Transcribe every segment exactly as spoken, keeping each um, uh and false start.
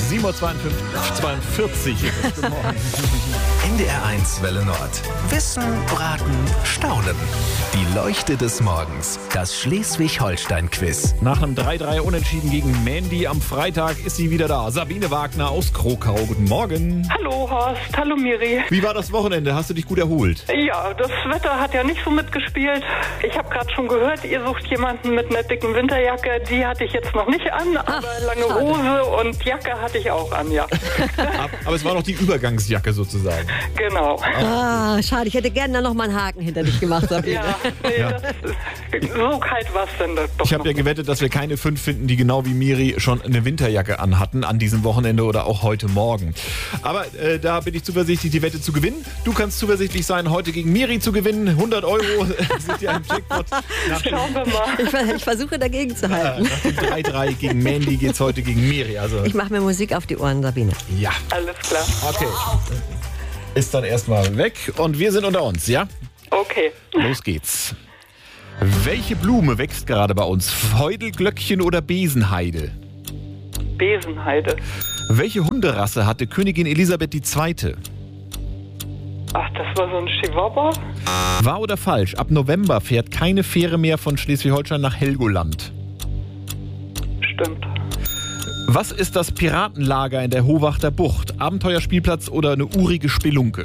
sieben Uhr zweiundvierzig. Guten Morgen. N D R eins Welle Nord. Wissen, Raten, Staunen. Die Leuchte des Morgens. Das Schleswig-Holstein-Quiz. Nach einem drei drei Unentschieden gegen Mandy am Freitag ist sie wieder da. Sabine Wagner aus Krokau. Guten Morgen. Hallo Horst, hallo Miri. Wie war das Wochenende? Hast du dich gut erholt? Ja, das Wetter hat ja nicht so mitgespielt. Ich habe gerade schon gehört, ihr sucht jemanden mit einer dicken Winterjacke. Die hatte ich jetzt noch nicht an, aber Ach, lange schade. Hose und Jacke hatte ich auch an, ja. Aber es war noch die Übergangsjacke sozusagen. Genau. Ah, schade. Ich hätte gerne da noch mal einen Haken hinter dich gemacht, Sabine. Ja, nee, Ja. Das ist, so kalt war es denn doch Ich habe noch. ja gewettet, dass wir keine fünf finden, die genau wie Miri schon eine Winterjacke anhatten an diesem Wochenende oder auch heute Morgen. Aber äh, da bin ich zuversichtlich, die Wette zu gewinnen. Du kannst zuversichtlich sein, heute gegen Miri zu gewinnen. hundert Euro sind ja im Jackpot. Nach dem, Schauen wir mal. Ich, ver- ich versuche dagegen zu halten. nach dem drei drei gegen Mandy geht es heute gegen Miri. Also Ich mache mir Musik auf die Ohren, Sabine. ja, Alles klar. okay. Ist dann erstmal weg und wir sind unter uns, ja? Okay. Los geht's. Welche Blume wächst gerade bei uns? Feudelglöckchen oder Besenheide? Besenheide. Welche Hunderasse hatte Königin Elisabeth die Zweite? Ach, das war so ein Chihuahua? Wahr oder falsch? Ab November fährt keine Fähre mehr von Schleswig-Holstein nach Helgoland. Stimmt. Was ist das Piratenlager in der Hohwachter Bucht? Abenteuerspielplatz oder eine urige Spelunke?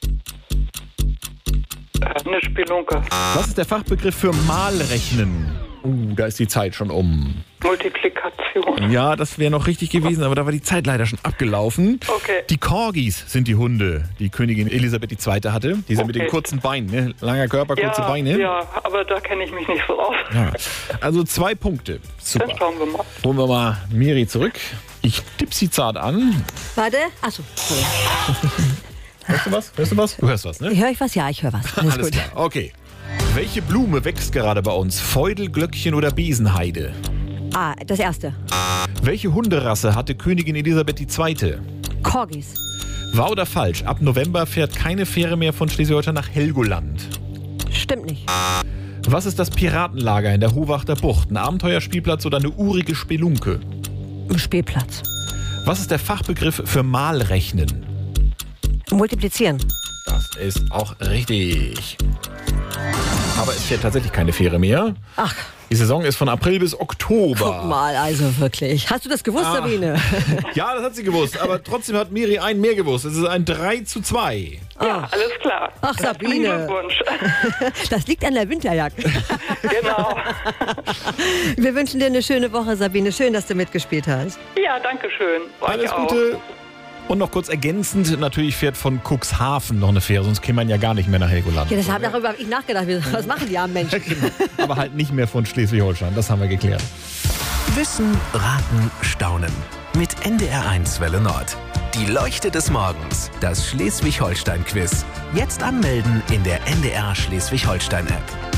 Äh, eine Spelunke. Was ist der Fachbegriff für Malrechnen? Uh, da ist die Zeit schon um. Multiplikation. Ja, das wäre noch richtig gewesen, aber da war die Zeit leider schon abgelaufen. Okay. Die Corgis sind die Hunde, die Königin Elisabeth die Zweite hatte. Die sind mit Okay. den kurzen Beinen, ne? Langer Körper, kurze Ja, Beine. ja, aber da kenne ich mich nicht so aus. Ja. Also zwei Punkte. Dann Super. schauen wir mal. Holen wir mal Miri zurück. Ich tipp sie zart an. Warte. Achso. Hörst du was? Hörst du was? Du hörst was, ne? Höre ich was? Ja, ich höre was. Alles, Alles gut. klar, okay. Welche Blume wächst gerade bei uns? Feudelglöckchen oder Besenheide? Ah, das erste. Welche Hunderasse hatte Königin Elisabeth die Zweite? Corgis. Wahr oder falsch? Ab November fährt keine Fähre mehr von Schleswig-Holstein nach Helgoland. Stimmt nicht. Was ist das Piratenlager in der Hohwachter Bucht? Ein Abenteuerspielplatz oder eine urige Spelunke? Im Spielplatz. Was ist der Fachbegriff für Malrechnen? Multiplizieren. Das ist auch richtig. Aber es fährt tatsächlich keine Fähre mehr. Ach, Die Saison ist von April bis Oktober. guck mal, also wirklich. Hast du das gewusst, Ah. Sabine? Ja, das hat sie gewusst. Aber trotzdem hat Miri einen mehr gewusst. Es ist ein drei zu zwei. Ja, alles klar. Ach, Herzlichen Sabine. Glückwunsch. Das liegt an der Winterjacke. Genau. Wir wünschen dir eine schöne Woche, Sabine. Schön, dass du mitgespielt hast. Ja, danke schön. Euch Alles auch. Gute. Und noch kurz ergänzend, natürlich fährt von Cuxhaven noch eine Fähre, sonst käme man ja gar nicht mehr nach Helgoland. Ja, das hab, darüber habe ich nachgedacht. Was machen die armen Menschen? Aber halt nicht mehr von Schleswig-Holstein, das haben wir geklärt. Wissen, Raten, Staunen. Mit N D R eins Welle Nord. Die Leuchte des Morgens. Das Schleswig-Holstein-Quiz. Jetzt anmelden in der N D R Schleswig-Holstein-App.